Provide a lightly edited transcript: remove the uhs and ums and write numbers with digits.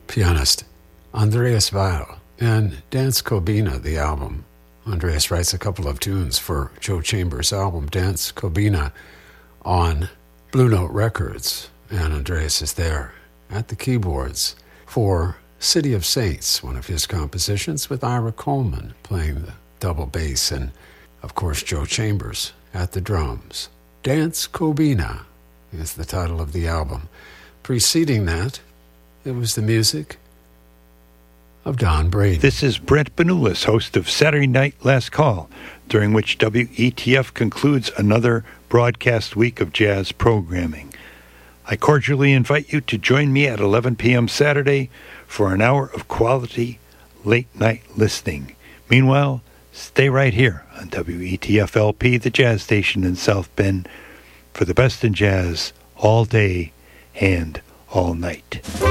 pianist Andreas Weil, and Dance Kobina, the album. Andreas writes a couple of tunes for Joe Chambers' album Dance Kobina on Blue Note Records, and Andreas is there at the keyboards for City of Saints, one of his compositions, with Ira Coleman playing the double bass, and of course Joe Chambers at the drums. Dance Kobina is the title of the album. Preceding that, it was the music of Don Brady. This is Brent Benulis, host of Saturday Night Last Call, during which WETF concludes another broadcast week of jazz programming. I cordially invite you to join me at 11 p.m. Saturday for an hour of quality late-night listening. Meanwhile, stay right here on WETF-LP, the jazz station in South Bend, for the best in jazz all day and all night.